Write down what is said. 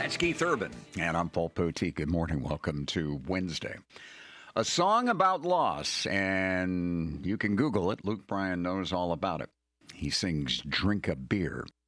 That's Keith Urban. And I'm Paul Poteet. Good morning. Welcome to Wednesday. A song about loss, and you can Google it. Luke Bryan knows all about it. He sings Drink a Beer.